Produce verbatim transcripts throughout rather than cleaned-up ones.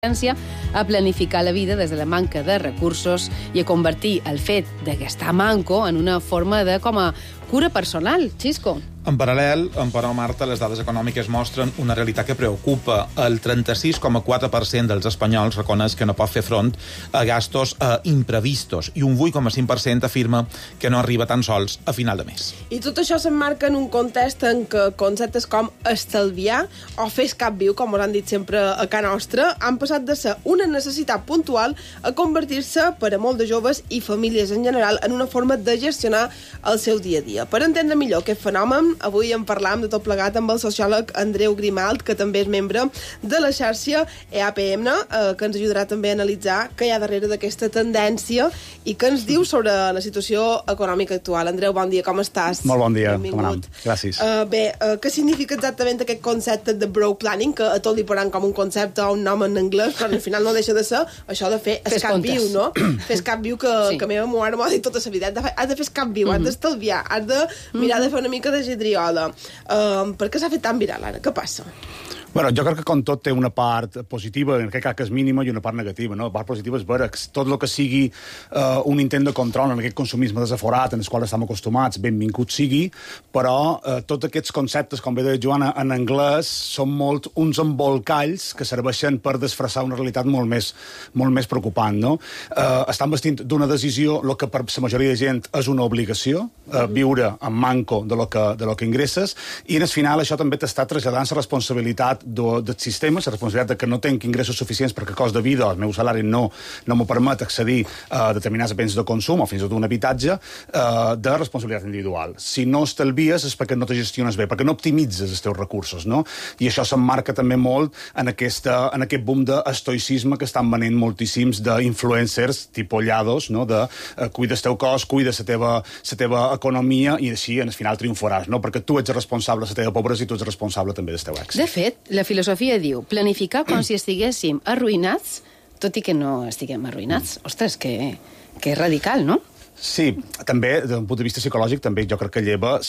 a planificar la vida des de la manca de recursos i a convertir el fet de gastar manco en una forma de com a cura personal. Xisco. En paral·lel, però, Marta, les dades econòmiques mostren una realitat que preocupa. El trenta-sis coma quatre per cent dels espanyols reconeix que no pot fer front a gastos eh, imprevistos i un vuit coma cinc per cent afirma que no arriba tan sols a final de mes. I tot això s'emmarca en un context en què conceptes com estalviar o fer escap viu, com us han dit sempre a casa nostra, han passat de ser una necessitat puntual a convertir-se, per a molts de joves i famílies en general, en una forma de gestionar el seu dia a dia. Per entendre millor aquest fenomen, avui en parlam de tot plegat amb el sociòleg Andreu Grimalt, que també és membre de la xarxa E A P M, eh, que ens ajudarà també a analitzar què hi ha darrere d'aquesta tendència i què ens diu sobre la situació econòmica actual. Andreu, bon dia, com estàs? Molt bon dia, com anem? Gràcies. Uh, bé, uh, què significa exactament aquest concepte de broke planning, que a tot li posaran com un concepte o un nom en anglès, però al final no deixa de ser això de fer escap viu, no? Fer escap viu, que, sí. que meva mare m'ho ha dit tota la vida. Has de fer escap viu, mm -hmm. has d'estalviar, has de mirar mm -hmm. de fer una mica de gedriola. Uh, per què s'ha fet tan viral ara? Què passa? Bueno, jo crec que com tot té una part positiva, en aquest cas que és mínima, i una part negativa, no? La part positiva és veure que tot el que sigui uh, un intent de control en aquest consumisme desaforat, en el qual estem acostumats, benvingut sigui, però uh, tots aquests conceptes, com bé deia Joana, en anglès, són molt uns embolcalls que serveixen per disfressar una realitat molt més, molt més preocupant, no? Uh, estan vestint d'una decisió el que per la majoria de gent és una obligació, uh, viure en manco de lo que, de lo que ingresses, i en el final això també t'està traslladant la responsabilitat Do, del sistema, la responsabilitat de que no tenc ingressos suficients perquè el cost de vida, el meu salari no, no m'ho permet accedir a determinats béns de consum o fins i tot un habitatge, eh, de responsabilitat individual. Si no estalvies és perquè no te gestiones bé, perquè no optimitzes els teus recursos, no? I això s'emmarca també molt en, aquesta, en aquest boom d'estoicisme que estan venent moltíssims d'influencers tipus Llados, no? De eh, cuida el teu cos, cuida la teva, la teva economia i així, en el final, triomfaràs, no? Perquè tu ets responsable de la teva pobresa i tu ets responsable també del teu èxit. De fet, la filosofia diu planificar com si estiguéssim arruïnats, tot i que no estiguem arruïnats. Ostres, que, que radical, no? Sí, també, des d'un punt de vista psicològic, també jo crec que lleva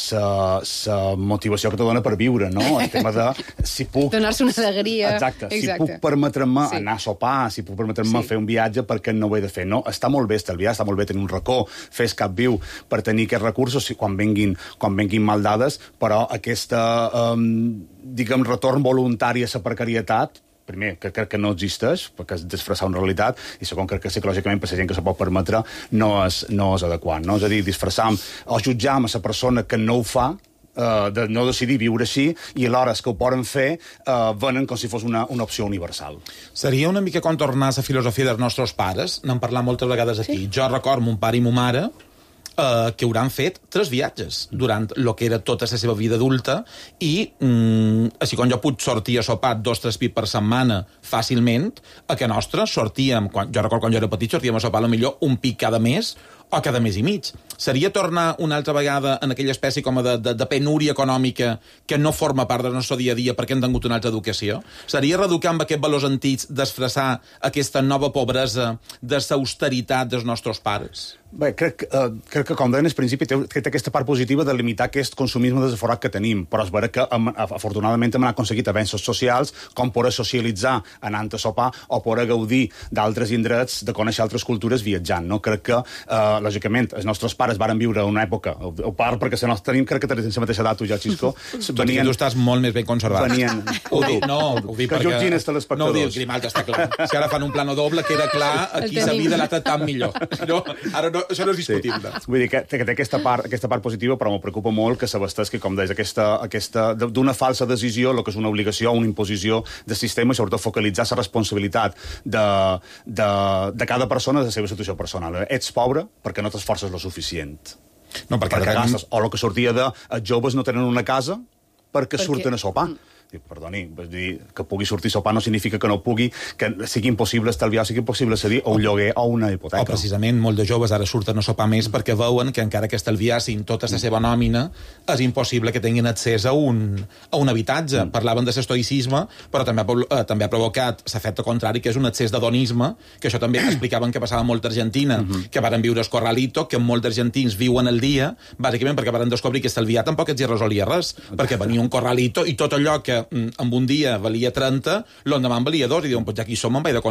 la motivació que te dona per viure, no? El tema de si puc... Donar-se una alegria. Exacte. Exacte. Si puc permetre-me sí. anar a sopar, si puc permetre-me sí. fer un viatge, perquè no ho he de fer, no? Està molt bé estalviar, està molt bé tenir un racó, fer escap viu per tenir aquests recursos quan venguin, quan venguin mal dades, però aquesta, um, diguem, retorn voluntari a la precarietat, primer, que crec que no existeix, perquè és disfressar una realitat, i segon, crec que psicològicament, per la gent que se pot permetre, no és, no és adequat, no? És a dir, disfressar o jutjar amb la persona que no ho fa, Uh, de no decidir viure així, i alhora els que ho poden fer uh, venen com si fos una, una opció universal. Seria una mica com tornar a la filosofia dels nostres pares, n'hem parlat moltes vegades aquí. Sí. Jo recordo mon pare i mon mare Uh, que hauran fet tres viatges durant el que era tota la seva vida adulta i, mm, així com jo puc sortir a sopar dos o tres pits per setmana fàcilment, a que nostra sortíem, quan, jo recordo quan jo era petit, sortíem a sopar potser un pic cada mes o cada mes i mig. Seria tornar una altra vegada en aquella espècie com de, de, de penúria econòmica que no forma part del nostre dia a dia perquè hem tingut una altra educació? Seria reeducar amb aquests valors antics, disfressar aquesta nova pobresa de l'austeritat dels nostres pares? Bé, crec, uh, crec que, com deien al principi, té, té aquesta part positiva de limitar aquest consumisme desaforat que tenim, però és vera que, hem, afortunadament, hem aconseguit avenços socials, com poder socialitzar anant a sopar o poder gaudir d'altres indrets, de conèixer altres cultures viatjant, no? Crec que, uh, lògicament, els nostres pares varen viure una època, o part perquè se nos tenim, crec que tens la mateixa edat, tu ja, Xisco. Venien, tu estàs molt més ben conservat. Venien... Ho dic, no, ho dic que perquè... jutgin els telespectadors. No ho dic, Grimalt, està clar. Si ara fan un plano doble, queda clar aquí la vida l'ha tratat millor. No, ara no, això no és discutible. Sí. Vull dir que, que té aquesta part, aquesta part positiva, però m'ho preocupa molt que s'abastesqui, com deies, aquesta, aquesta, d'una falsa decisió, el que és una obligació o una imposició de sistema, i sobretot focalitzar la responsabilitat de, de, de cada persona de la seva situació personal. Ets pobre perquè no t'esforces lo suficient. No, perquè, perquè gastes. O el que sortia de els joves no tenen una casa perquè, perquè... surten a sopar. Perdoni, dir, que pugui sortir a sopar no significa que no pugui, que sigui impossible estalviar, sigui impossible cedir o un lloguer o una hipoteca. O precisament, molts de joves ara surten a sopar més perquè veuen que encara que estalviassin tota la seva nòmina, és impossible que tinguin accés a un, a un habitatge. Mm. Parlaven de l'estoïcisme, però també ha, eh, també ha provocat l'efecte contrari, que és un excés d'hedonisme, que això també explicaven que passava molt a Argentina, mm-hmm. que varen viure el corralito, que molts argentins viuen el dia, bàsicament perquè varen descobrir que estalviar tampoc els hi resolia res, perquè venia un corralito i tot allò que mm, en un dia valia trenta, l'endemà en valia dos, i diuen, pues ja aquí som, em vaig de